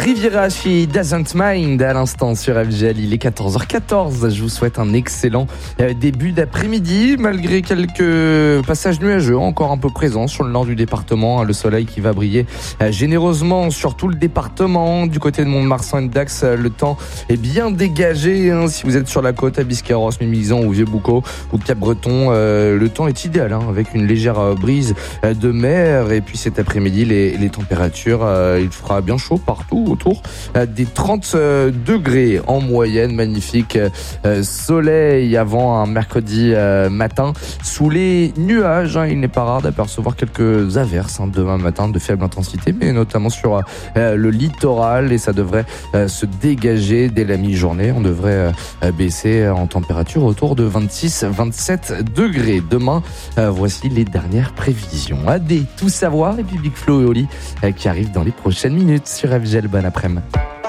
Riviera chez Doesn't Mind à l'instant sur FGL. Il est 14h14. Je vous souhaite un excellent début d'après-midi malgré quelques passages nuageux encore un peu présents sur le nord du département. Le soleil qui va briller généreusement sur tout le département. Du côté de Mont-de-Marsan et de Dax, le temps est bien dégagé. Si vous êtes sur la côte à Biscarrosse, Mimizan ou Vieux-Boucau ou Cap-Breton, le temps est idéal avec une légère brise de mer. Et puis cet après-midi, les températures, il fera bien chaud partout autour des 30 degrés en moyenne. Magnifique soleil avant un mercredi matin sous les nuages. Il n'est pas rare d'apercevoir quelques averses demain matin de faible intensité, mais notamment sur le littoral, et ça devrait se dégager dès la mi-journée. On devrait baisser en température autour de 26-27 degrés. Demain, voici les dernières prévisions. AD, tout savoir, et puis Big Flo et Oli qui arrivent dans les prochaines minutes sur FGL. Bon après-midi.